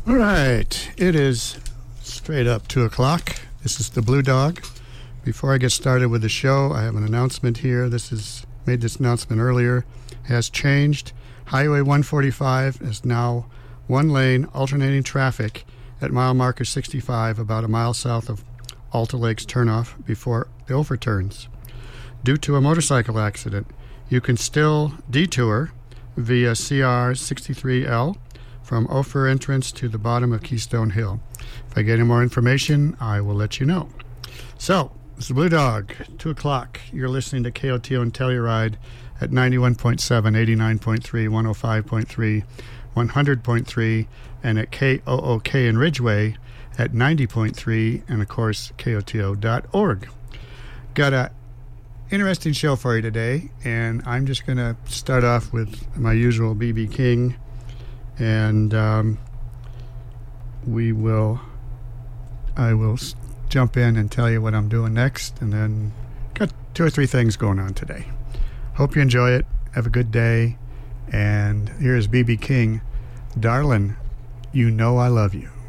All right, it is straight up 2 o'clock. This is the Blue Dog. Before I get started with the show, I have an announcement here. Made this announcement earlier. Has changed. Highway 145 is now one-lane alternating traffic at mile marker 65, about a mile south of Alta Lakes turnoff before the Ophir turns. Due to a motorcycle accident, you can still detour via CR 63L from Ophir entrance to the bottom of Keystone Hill. If I get any more information, I will let you know. So, this is the Blue Dog, 2 o'clock. You're listening to KOTO and Telluride at 91.7, 89.3, 105.3, 100.3, and at KOOK in Ridgeway at 90.3, and of course, KOTO.org. Got a interesting show for you today, and I'm just going to start off with my usual B.B. King, and I will jump in and tell you what I'm doing next, and then got 2 or 3 things going on today. Hope you enjoy it. Have a good day, and here's B.B. King, Darling, You Know I Love You.